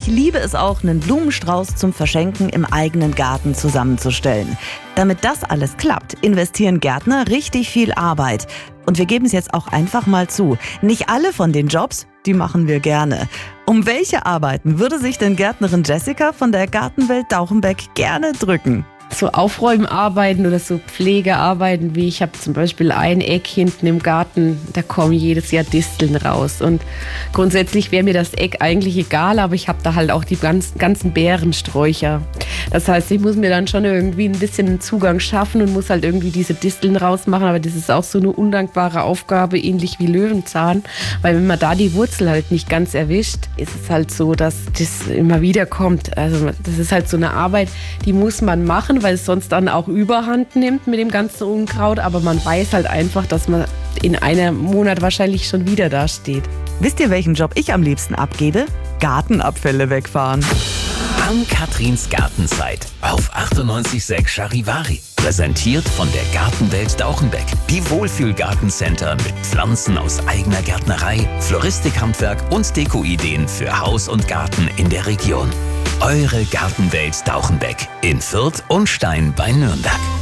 liebe es auch, einen Blumenstrauß zum Verschenken im eigenen Garten zusammenzustellen. Damit das alles klappt, investieren Gärtner richtig viel Arbeit. Und wir geben es jetzt auch einfach mal zu. Nicht alle von den Jobs, die machen wir gerne. Um welche Arbeiten würde sich denn Gärtnerin Jessica von der Gartenwelt Dauchenbeck gerne drücken? So Aufräumarbeiten oder so Pflegearbeiten, wie ich habe zum Beispiel ein Eck hinten im Garten, da kommen jedes Jahr Disteln raus. Und grundsätzlich wäre mir das Eck eigentlich egal, aber ich habe da halt auch die ganzen Beerensträucher. Das heißt, ich muss mir dann schon irgendwie ein bisschen einen Zugang schaffen und muss halt irgendwie diese Disteln rausmachen. Aber das ist auch so eine undankbare Aufgabe, ähnlich wie Löwenzahn. Weil wenn man da die Wurzel halt nicht ganz erwischt, ist es halt so, dass das immer wieder kommt. Also das ist halt so eine Arbeit, die muss man machen, weil es sonst dann auch Überhand nimmt mit dem ganzen Unkraut. Aber man weiß halt einfach, dass man in einem Monat wahrscheinlich schon wieder dasteht. Wisst ihr, welchen Job ich am liebsten abgebe? Gartenabfälle wegfahren. Ann-Katrins Gartenzeit auf 98,6 Charivari. Präsentiert von der Gartenwelt Dauchenbeck. Die Wohlfühl-Gartencenter mit Pflanzen aus eigener Gärtnerei, Floristikhandwerk und Dekoideen für Haus und Garten in der Region. Eure Gartenwelt Dauchenbeck in Fürth und Stein bei Nürnberg.